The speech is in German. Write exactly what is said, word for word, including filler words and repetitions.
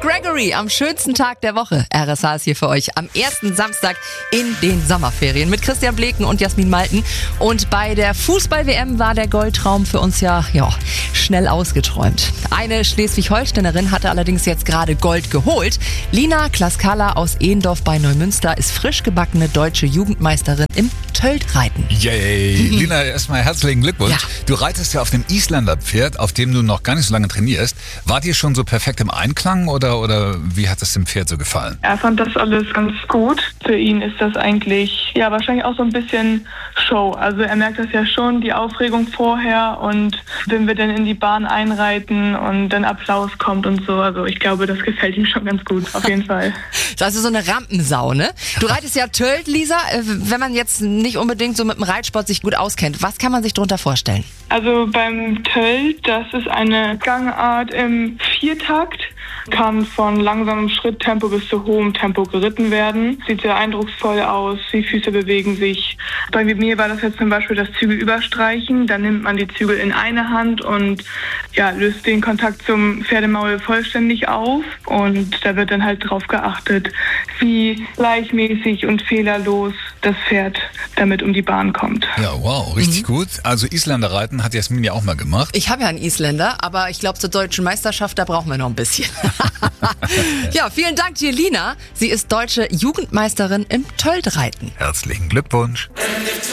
Gregory am schönsten Tag der Woche. R S H ist hier für euch am ersten Samstag in den Sommerferien mit Christian Bleken und Jasmin Malten. Und bei der Fußball-W M war der Goldtraum für uns ja, ja schnell ausgeträumt. Eine Schleswig-Holsteinerin hatte allerdings jetzt gerade Gold geholt. Lina Klaskala aus Ehendorf bei Neumünster ist frisch gebackene deutsche Jugendmeisterin im Töltreiten. Yay! Lina, erstmal herzlichen Glückwunsch. Ja. Du reitest ja auf dem Isländer Pferd, auf dem du noch gar nicht so lange trainierst. Wart ihr schon so perfekt im Einklang oder, oder wie hat es dem Pferd so gefallen? Er fand das alles ganz gut. Für ihn ist das eigentlich, ja, wahrscheinlich auch so ein bisschen Show. Also er merkt das ja schon, die Aufregung vorher und wenn wir dann in die Bahn einreiten und dann Applaus kommt und so. Also ich glaube, das gefällt ihm schon ganz gut, auf jeden Fall. Das ist also so eine Rampensau, ne? Du reitest ja Tölt, Lisa. Wenn man jetzt nicht unbedingt so mit dem Reitsport sich gut auskennt, was kann man sich darunter vorstellen? Also beim Tölt, das ist eine Gangart im Viertakt, kann von langsamem Schritttempo bis zu hohem Tempo geritten werden. Sieht sehr eindrucksvoll aus, die Füße bewegen sich. Bei mir war das jetzt zum Beispiel das Zügel überstreichen. Dann nimmt man die Zügel in eine Hand und ja, löst den Kontakt zum Pferdemaul vollständig auf. Und da wird dann halt drauf geachtet, wie gleichmäßig und fehlerlos das Pferd damit um die Bahn kommt. Ja, wow, richtig Mhm. gut. Also Isländer reiten hat Jasmin ja auch mal gemacht. Ich habe ja einen Isländer, aber ich glaube zur deutschen Meisterschaft, da brauchen wir noch ein bisschen. Ja, vielen Dank dir, Lina. Sie ist deutsche Jugendmeisterin im Töltreiten. Herzlichen Glückwunsch.